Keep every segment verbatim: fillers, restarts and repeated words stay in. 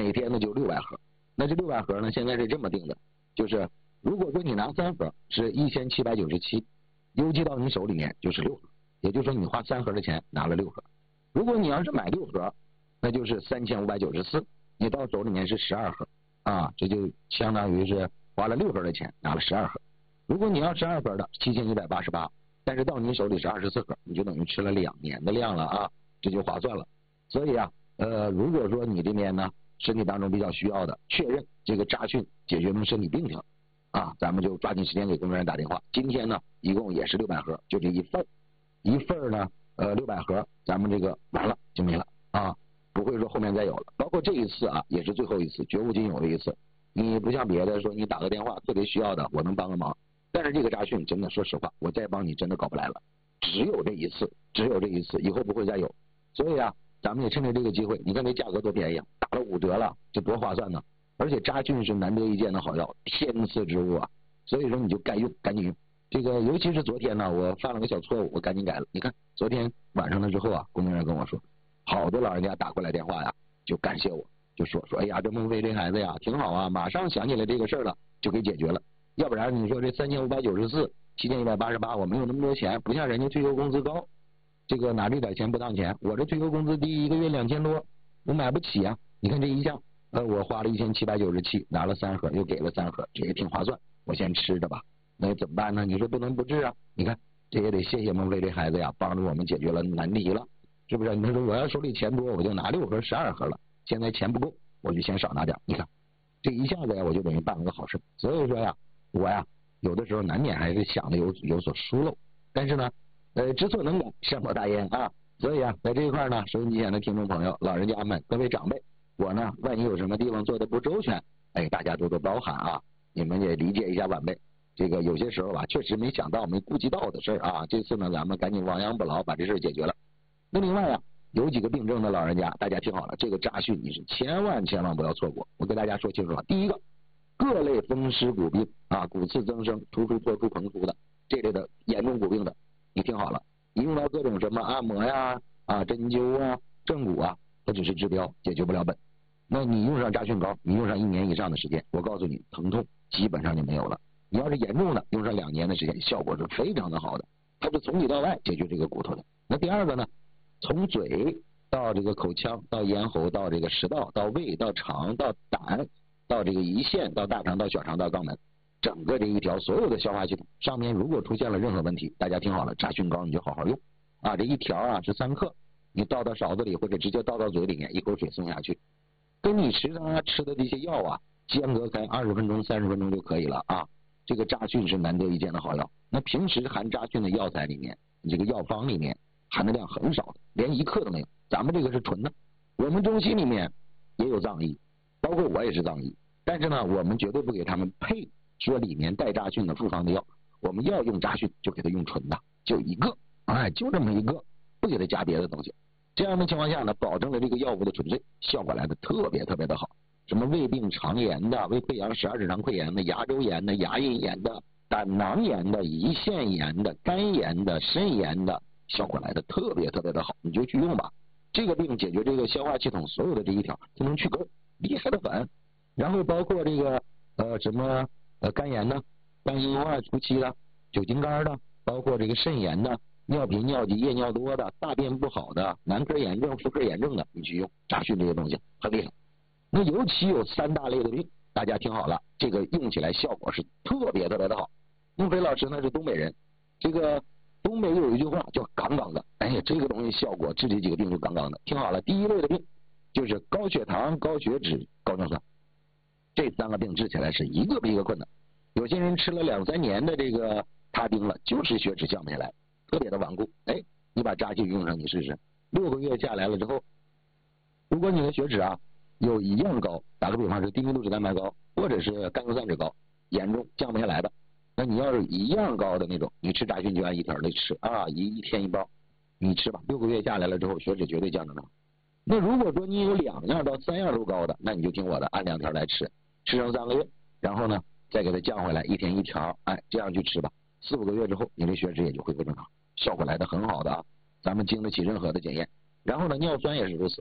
每天呢就六百盒。那这六百盒呢，现在是这么定的，就是如果说你拿三盒是一千七百九十七，邮寄到你手里面就是六盒，也就是说你花三盒的钱拿了六盒。如果你要是买六盒，那就是三千五百九十四，你到手里面是十二盒啊，这就相当于是花了六盒的钱拿了十二盒。如果你要十二盒的七千一百八十八，但是到你手里是二十四盒，你就等于吃了两年的量了啊，这就划算了。所以啊，呃，如果说你这边呢身体当中比较需要的，确认这个扎讯解决成身体病情啊，咱们就抓紧时间给工作人员打电话。今天呢，一共也是六百盒，就这一份，一份呢，呃，六百盒，咱们这个完了就没了啊，不会说后面再有了。包括这一次啊，也是最后一次，绝无仅有的一次。你不像别的说你打个电话特别需要的，我能帮个忙，但是这个扎讯真的，说实话，我再帮你真的搞不来了，只有这一次，只有这一次，以后不会再有。所以啊，咱们也趁着这个机会，你看这价格多便宜啊，打了五折了，这多划算呢！而且扎讯是难得一见的好药，天赐之物啊，所以说你就该用，赶紧用。这个尤其是昨天呢，我犯了个小错误，我赶紧改了。你看昨天晚上的之后啊，工作人员跟我说，好多老人家打过来电话呀，就感谢我，就说说，哎呀，这孟非这孩子呀挺好啊，马上想起来这个事儿了，就给解决了。要不然你说这三千五百九十四，七千一百八十八，我没有那么多钱，不像人家退休工资高，这个拿这点钱不当钱。我这退休工资低，一个月两千多，我买不起啊。你看这一下，呃，我花了一千七百九十七，拿了三盒，又给了三盒，这也挺划算。我先吃着吧，那怎么办呢？你说不能不治啊？你看这也得谢谢孟非这孩子呀，帮助我们解决了难题了，是不是？你说我要手里钱多，我就拿六盒、十二盒了。现在钱不够，我就先少拿点。你看这一下子呀，我就等于办了个好事。所以说呀，我呀有的时候难免还是想的有有所疏漏，但是呢，呃，知错能改，善莫大焉啊。所以啊，在这一块呢，收音机前的听众朋友、老人家们、各位长辈，我呢，万一有什么地方做的不周全，哎，大家多多包涵啊，你们也理解一下晚辈。这个有些时候吧，确实没想到、没顾及到的事儿啊。这次呢，咱们赶紧亡羊补牢，把这事解决了。那另外啊，有几个病症的老人家，大家听好了，这个扎讯你是千万千万不要错过。我给大家说清楚了，第一个，各类风湿骨病啊，骨刺增生、突出、破出、膨出的这类的严重骨病的，你听好了，你用到各种什么按摩呀、啊针灸啊、正骨啊，它只是治标，解决不了本。那你用上扎讯膏，你用上一年以上的时间，我告诉你，疼痛基本上就没有了。你要是严重的，用上两年的时间，效果是非常的好的，它是从里到外解决这个骨头的。那第二个呢，从嘴到这个口腔，到咽喉，到这个食道，到胃，到肠，到胆，到这个胰腺，到大肠，到小肠，到肛门，整个这一条所有的消化系统上面如果出现了任何问题，大家听好了，扎讯膏你就好好用啊，这一条啊是三克，你倒到勺子里或者直接倒到嘴里面，一口水送下去，跟你食堂吃的这些药啊间隔开二十分钟、三十分钟就可以了啊。这个扎讯是难得一见的好药。那平时含扎讯的药材里面，你这个药方里面含的量很少的，连一克都没有。咱们这个是纯的。我们中西里面也有藏医，包括我也是藏医，但是呢，我们绝对不给他们配说里面带扎讯的复方的药。我们要用扎讯就给他用纯的，就一个，哎，就这么一个，不给他加别的东西。这样的情况下呢，保证了这个药物的纯粹，效果来的特别特别的好。什么胃病肠炎的、胃溃疡十二指肠溃疡的、牙周炎的、牙龈炎的、胆囊炎的、胰腺炎的、肝炎的、肾炎的，效果来的特别特别的好，你就去用吧。这个病解决这个消化系统所有的这一条，就能去垢，厉害的很。然后包括这个呃什么呃肝炎的、肝硬化初期的、酒精肝的，包括这个肾炎的、尿频尿急夜尿多的、大便不好的、男科炎症、妇科炎症的，你去用扎讯这些东西很厉害。那尤其有三大类的病，大家听好了，这个用起来效果是特别特别的好。孟非老师呢是东北人，这个东北有一句话叫杠杠的，哎呀，这个东西效果治这几个病就杠杠的。听好了，第一类的病就是高血糖、高血脂、高尿酸，这三个病治起来是一个比一个困难。有些人吃了两三年的这个他汀了，就是血脂降不下来，特别的顽固。哎，你把扎讯用上你试试，六个月下来了之后，如果你的血脂啊有一样高，打个比方是低密度脂蛋白高，或者是甘油三酯高，严重降不下来的，那你要是一样高的那种，你吃扎讯就按一条的吃啊，一一天一包，你吃吧，六个月下来了之后，血脂绝对降得了。那如果说你有两样到三样都高的，那你就听我的，按两条来吃，吃上三个月，然后呢再给它降回来，一天一条，哎，这样去吃吧，四五个月之后，你的血脂也就恢复正常，效果来的很好的啊，咱们经得起任何的检验。然后呢，尿酸也是如此。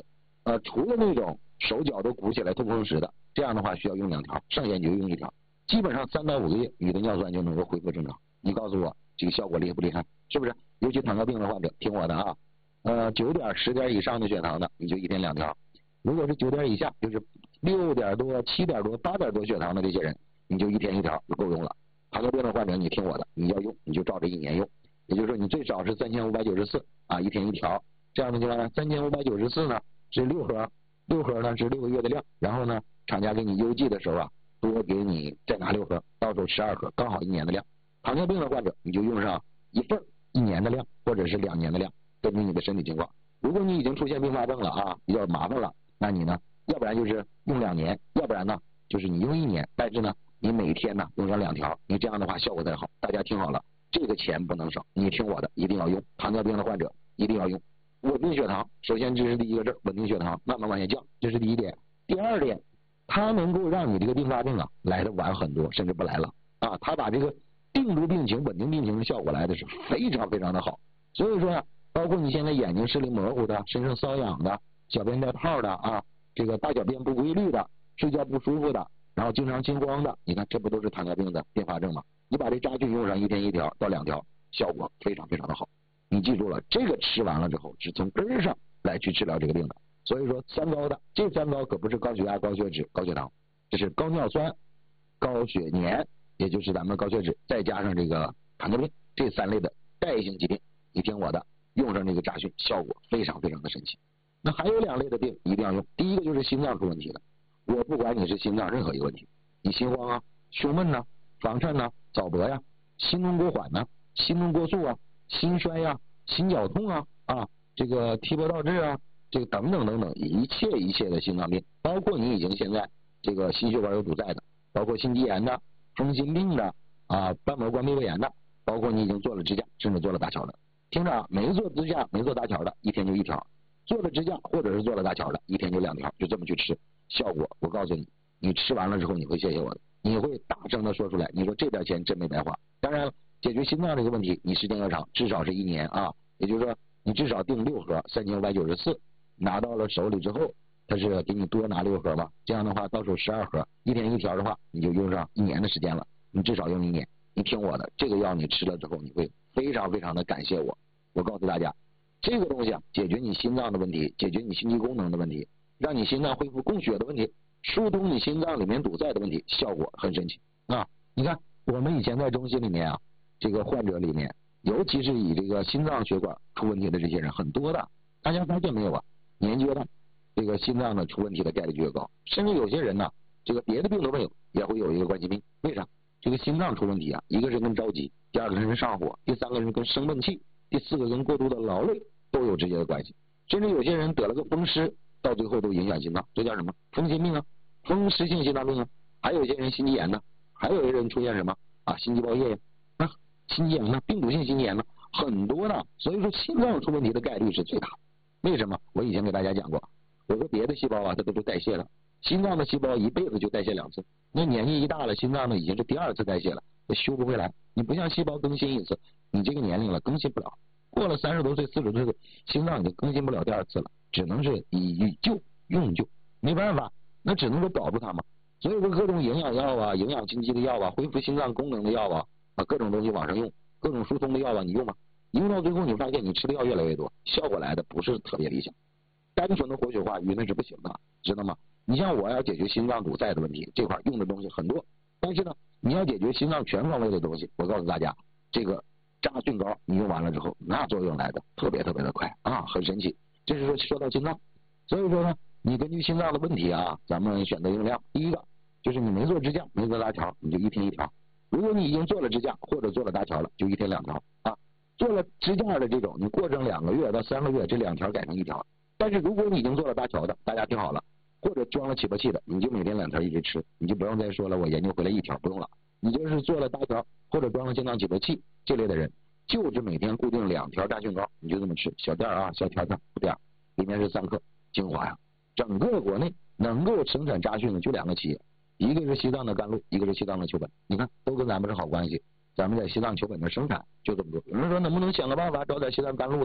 呃，除了那种手脚都鼓起来痛风时的，这样的话需要用两条，剩下你就用一条。基本上三到五个月，你的尿酸就能够恢复正常。你告诉我这个效果厉不厉害？是不是？尤其糖尿病的患者，听我的啊，呃，九点、十点以上的血糖的，你就一天两条；如果是九点以下，就是六点多、七点多、八点多血糖的这些人，你就一天一条就够用了。糖尿病的患者，你听我的，你要用你就照着一年用，也就是说你最少是三千五百九十四啊，一天一条。这样的情况下，三千五百九十四呢是六盒，六盒呢是六个月的量，然后呢，厂家给你邮寄的时候啊，多给你再拿六盒，到时候十二盒，刚好一年的量。糖尿病的患者，你就用上一份一年的量，或者是两年的量，根据你的身体情况。如果你已经出现并发症了啊，比较麻烦了，那你呢，要不然就是用两年，要不然呢就是你用一年，但是呢你每天呢用上两条，你这样的话效果才好。大家听好了，这个钱不能省，你听我的，一定要用。糖尿病的患者一定要用。稳定血糖，首先这是第一个字，稳定血糖，慢慢往下降，这是第一点。第二点，它能够让你这个并发症啊来的晚很多，甚至不来了啊。它把这个定住病情、稳定病情的效果来的是非常非常的好。所以说呀、啊，包括你现在眼睛视力模糊的、身上瘙痒的、小便带泡的啊，这个大小便不规律的、睡觉不舒服的，然后经常心慌的，你看这不都是糖尿病的并发症吗？你把这扎菌用上一天一条到两条，效果非常非常的好。你记住了，这个吃完了之后是从根上来去治疗这个病的。所以说三高的，这三高可不是高血压、高血脂、高血糖，这是高尿酸、高血粘，也就是咱们高血脂，再加上这个糖尿病，这三类的代谢性疾病。你听我的，用上这个扎菌效果非常非常的神奇。那还有两类的病一定要用，第一个就是心脏出问题的。我不管你是心脏任何一个问题，你心慌啊、胸闷呐、房颤呐、早搏呀、心动过缓呐、心动过速啊、心衰呀、心绞痛啊啊，这个提波倒置啊，这个等等等等，一切一切的心脏病，包括你已经现在这个心血管有阻塞的，包括心肌炎的、风心病的啊、瓣膜关闭胃炎的，包括你已经做了支架，甚至做了搭桥的。听着啊，没做支架、没做搭桥的，一天就一条；做了支架或者是做了搭桥的，一天就两条，就这么去吃，效果我告诉你，你吃完了之后你会谢谢我的，你会大声的说出来，你说这点钱真没白花。当然了，解决心脏这个问题，你时间要长，至少是一年啊，也就是说你至少订六盒，三千五百九十四，拿到了手里之后，他是给你多拿六盒嘛，这样的话到手十二盒，一天一条的话，你就用上一年的时间了，你至少用一年。你听我的，这个药你吃了之后，你会非常非常的感谢我。我告诉大家，这个东西啊，解决你心脏的问题，解决你心肌功能的问题，让你心脏恢复供血的问题，疏通你心脏里面堵塞的问题，效果很神奇啊！你看我们以前在中心里面啊，这个患者里面，尤其是以这个心脏血管出问题的这些人很多的，大家发现没有啊？年纪越大，这个心脏的出问题的概率就越高，甚至有些人呢，这个别的病都没有，也会有一个冠心病。为啥？这个心脏出问题啊，一个是跟着急，第二个是跟上火，第三个是跟生闷气，第四个跟过度的劳累都有直接的关系。甚至有些人得了个风湿，到最后都影响心脏，这叫什么？风心病啊，风湿性心脏病啊。还有一些人心肌炎呢，还有一些人出现什么啊？心肌包液呀，啊，心肌炎呢，病毒性心肌炎呢，很多的。所以说心脏出问题的概率是最大的。为什么？我以前给大家讲过，我说别的细胞啊，它都是代谢了。心脏的细胞一辈子就代谢两次，那年纪一大了，心脏呢已经是第二次代谢了，它修不回来。你不像细胞更新一次，你这个年龄了更新不了，过了三十多岁、四十多岁，心脏已经更新不了第二次了，只能是以旧用旧，没办法，那只能说保住它嘛。所以说各种营养药啊、营养经济的药啊、恢复心脏功能的药啊，啊各种东西往上用，各种疏通的药啊，你用吗？用到最后你发现你吃的药越来越多，效果来的不是特别理想，单纯的活血化瘀那是不行的，知道吗？你像我要解决心脏堵塞的问题，这块用的东西很多，但是呢，你要解决心脏全方位的东西，我告诉大家，这个扎菌膏你用完了之后，那作用来的特别特别的快啊，很神奇。这是说说到心脏，所以说呢，你根据心脏的问题啊，咱们选择用量。第一个就是你没做支架，没做搭桥，你就一天一条；如果你已经做了支架或者做了搭桥了，就一天两条啊。做了支架的这种，你过上两个月到三个月，这两条改成一条。但是如果你已经做了搭桥的，大家听好了。或者装了起搏器的，你就每天两条一直吃，你就不用再说了，我研究回来一条不用了。你就是做了搭桥或者装了心脏起搏器这类的人，就是每天固定两条扎菌膏，你就这么吃，小袋啊，小条的不点，里面是三克精华呀。整个国内能够生产扎菌的就两个企业，一个是西藏的甘露，一个是西藏的丘本，你看都跟咱们是好关系。咱们在西藏丘本的生产就这么多。有人说能不能想个办法找点西藏甘露的？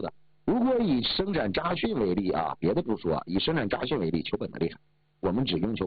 如果以生产渣讯为例啊，别的不说，以生产渣讯为例，求本的厉害，我们只用求